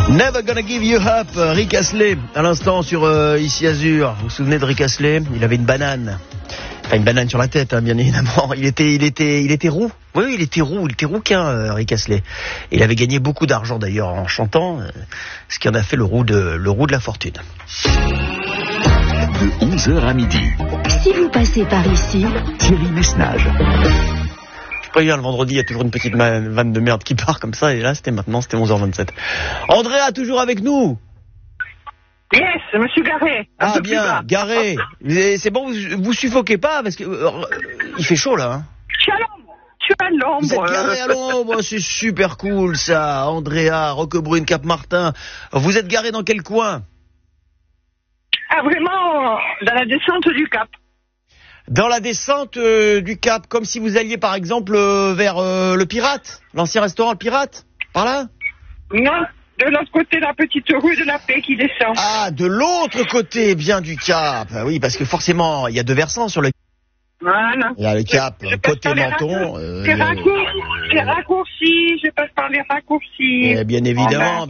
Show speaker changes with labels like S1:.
S1: Never Gonna Give You Up, Rick Astley, à l'instant sur Ici Azur. Vous vous souvenez de Rick Astley? Il avait une banane. Enfin, une banane sur la tête, hein, bien évidemment. Il était roux. Oui, il était rouquin, Rick Astley. Il avait gagné beaucoup d'argent d'ailleurs en chantant, ce qui en a fait le roux de la fortune.
S2: De 11h à midi.
S3: Si vous passez par ici,
S2: Thierry Messnage.
S1: Je préviens, le vendredi, il y a toujours une petite vanne de merde qui part comme ça, et là, c'était 11h27. Andrea, toujours avec nous?
S4: Yes, monsieur Garé.
S1: Ah bien, Garé. C'est bon, vous suffoquez pas, parce que il fait chaud là, hein.
S4: Je suis à l'ombre.
S1: Vous êtes garé à l'ombre, c'est super cool ça. Andrea, Roquebrune, Cap-Martin. Vous êtes garé dans quel coin?
S4: Ah, vraiment, dans la descente du Cap.
S1: Dans la descente du Cap, comme si vous alliez par exemple vers le Pirate, l'ancien restaurant Le Pirate, par là?
S4: Non, de l'autre côté, la petite rue de la Paix qui descend.
S1: Ah, de l'autre côté, bien du Cap. Ah oui, parce que forcément, il y a deux versants sur le.
S4: Voilà.
S1: Il y a le Cap, côté Menton.
S4: C'est raccourci, je passe par les raccourcis.
S1: Bien évidemment.